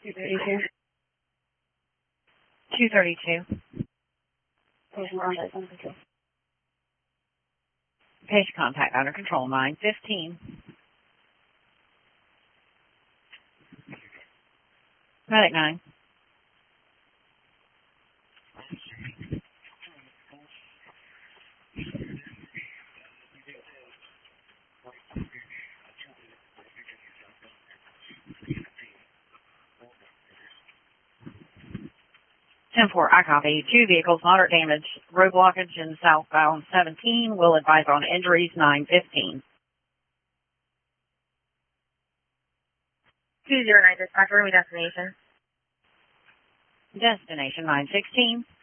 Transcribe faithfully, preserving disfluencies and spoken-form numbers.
two thirty-two. two thirty-two. Patient contact under control. Patient contact under control, nine fifteen. Medic nine. ten four, I copy. Two vehicles, moderate damage, road blockage in southbound seventeen. Will advise on injuries, nine fifteen. two zero nine, dispatch, where are we destination? Destination, nine sixteen.